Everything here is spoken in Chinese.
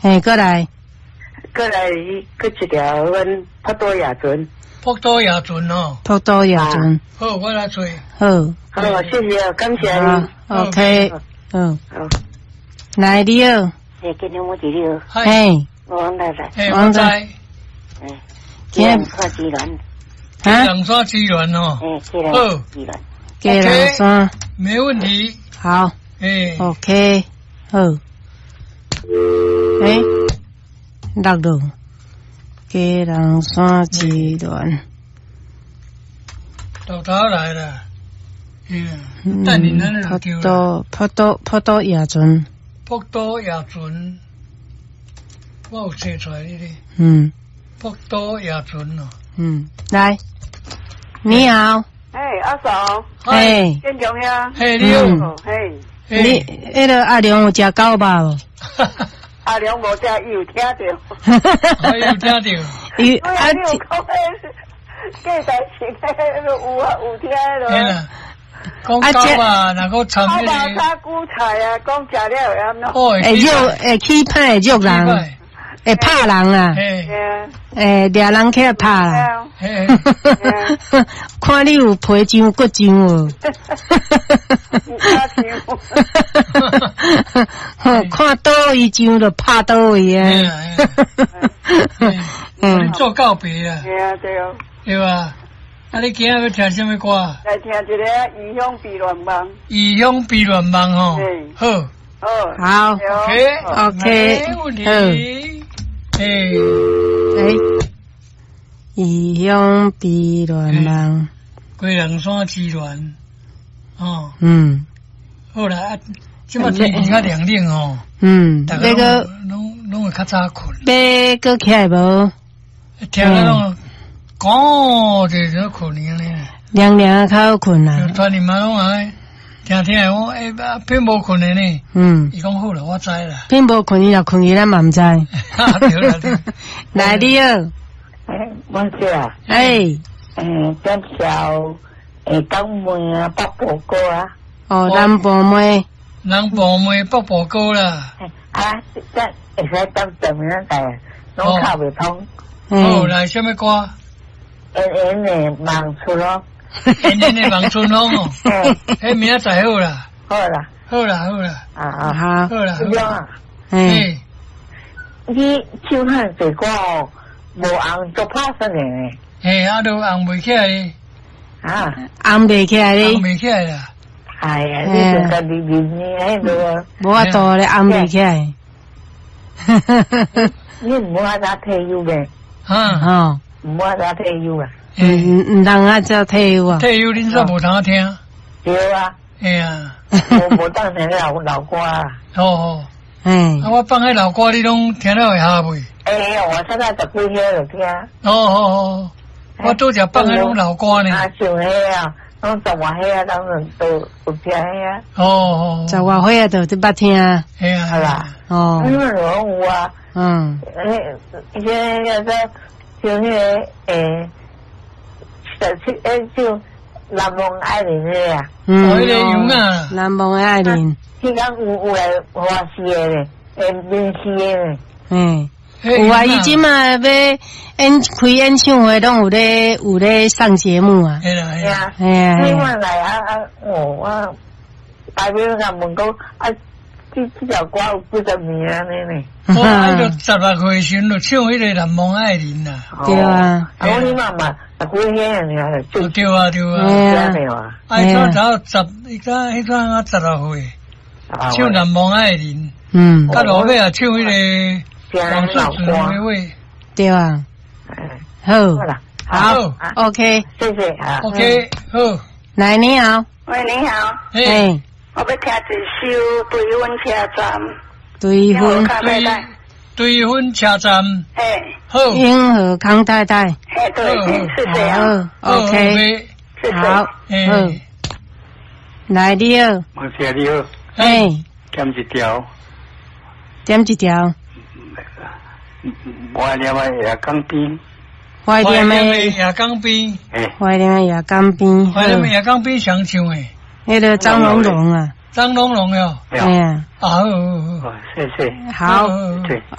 过来一条阮普多亚船。 普多亚船哦。 普多亚船。 好，我来吹。 好， 谢谢，感谢你。 OK，好。来你好。 今天我第六。 嘿。 王太太。 王太。 鸡卵刷鸡卵。 鸡卵刷鸡卵哦。 鸡卵。 鸡卵刷。 没问题。 好。OK， 好。落落。鸡卵刷鸡卵。 到头来了。但你那就丢了。 普多亚船。 普多亚船。我有写出来的。普多亚船哦。 来，你好。 阿嫂。建强呀。 你好。 你那个阿良有吃狗吧无？ 阿良无吃，伊有听到。 我有听到。 你有讲计代志有听咯。 讲狗啊，那个长的。炒炒韭菜啊，讲食了会安怎？ 会起歹会肉人。会拍人啊！掠人起来拍啦！看你有皮筋骨筋哦！看倒位筋就拍倒位啊！ 你做告别啊！对吧？啊，你今日要听什么歌？ 来听一个《异乡避乱梦》。 异乡避乱梦哦。 好。 OK， 没问题。 异乡避乱梦， 鸡卵刷鸡卵，哦，好啦，即马天气较凉冷哦，那个拢会较早困， 要搁起来无？ 听个拢讲就困呢， 凉凉较好困啦。 昨天嘛拢爱听我偏无困的呢，伊讲好啦，我知啦， 偏无困，伊若困去咱嘛唔知。来你好。 我是啊。咱小港妹啊，北部歌啊。 南部妹北部歌啦。 咱会使当什么样代？拢靠袂通。 好，来什么歌？ 圆的望出咯。 圆的望出咯哦。迄明仔载好啦。 好啦。 好。 你唱汉这歌哦，无红做拍算的。 都红袂起来。 红袂起来哩。 红袂起来啦。 哎呀，你这个你迄个。 无法度咧，红袂起来。 你唔好打退休呗。唔好打退休啊。 唔通啊，只退休啊。 退休恁煞无通听。 对啊。无当听老歌啊。我放迄老歌，你拢听了会下袂？ 我现在十几岁就听。 我拄则放迄种老歌呢。 像迄啊，拢十外岁啊，当然都有听啊。十外岁啊，就捌听啊。 好啦。因为有啊。以前那个像那个就南梦爱玲的啊。 迄个样啊。 南梦爱玲。 迄讲有来花市的咧，明市的咧。有啊，伊即马要开演唱会，拢有咧上节目啊。 系啊。你我来我代表人问讲这条歌有几十年呢？ 就16岁时就唱迄个南梦爱玲啦。 对啊。 我你妈妈十几岁啊，就对啊。迄早16岁。唱南梦爱玲，到落尾啊唱迄个黄世祖那位， 对啊，好 ，OK， 谢谢 ，OK， 好， 来你好， 喂你好，我要听一首《对婚车站》， 对婚车站， 好，英和康太太， 对，是这样 ，OK， 好，来你好， 我谢你好。点一条。怀念的夜港边。 怀念的夜港边。 怀念的夜港边。 怀念的夜港边上唱的。 那个张龙龙啊。 张龙龙哟。 哎呀。 好。 谢谢。 好。